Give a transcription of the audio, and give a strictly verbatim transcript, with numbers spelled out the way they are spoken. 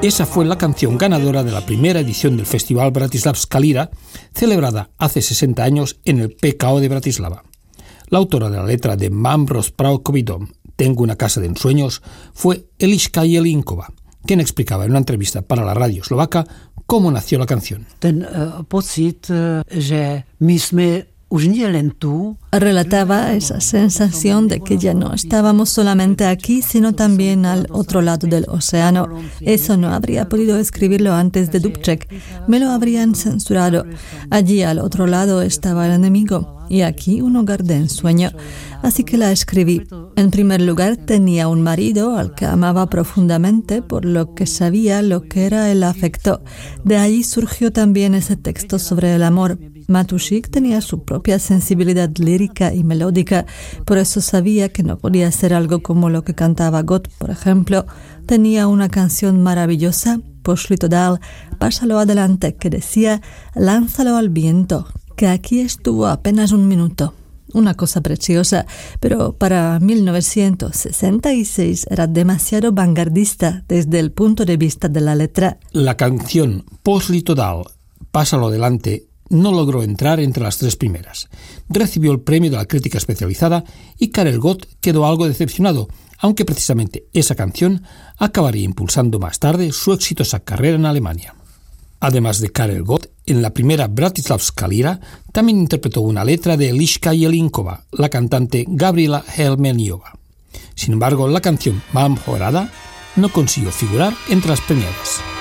Esa fue la canción ganadora de la primera edición del Festival Bratislavska Lira, celebrada hace sesenta años en el P K O de Bratislava. La autora de la letra de Mám rozprávkový dom, Tengo una casa de ensueños, fue Eliška Jelínková, quien explicaba en una entrevista para la radio eslovaca cómo nació la canción. Ten uh, pocit, uh, že my sme už nie len tu. Relataba esa sensación de que ya no estábamos solamente aquí, sino también al otro lado del océano. Eso no habría podido escribirlo antes de Dubček. Me lo habrían censurado. Allí al otro lado estaba el enemigo y aquí un hogar de ensueño. Así que la escribí. En primer lugar, tenía un marido al que amaba profundamente, por lo que sabía lo que era el afecto. De allí surgió también ese texto sobre el amor. Matušík tenía su propia sensibilidad lírica y melódica, por eso sabía que no podía ser algo como lo que cantaba Gott, por ejemplo. Tenía una canción maravillosa, Pošli to dál, pásalo adelante, que decía, lánzalo al viento, que aquí estuvo apenas un minuto. Una cosa preciosa, pero para mil novecientos sesenta y seis era demasiado vanguardista desde el punto de vista de la letra. La canción Pošli to dál, pásalo adelante, no logró entrar entre las tres primeras. Recibió el premio de la crítica especializada y Karel Gott quedó algo decepcionado, aunque precisamente esa canción acabaría impulsando más tarde su exitosa carrera en Alemania. Además de Karel Gott, en la primera Bratislavska Lira también interpretó una letra de Eliška Jelínková, la cantante Gabriela Helmeniová. Sin embargo, la canción Mám horada no consiguió figurar entre las premiadas.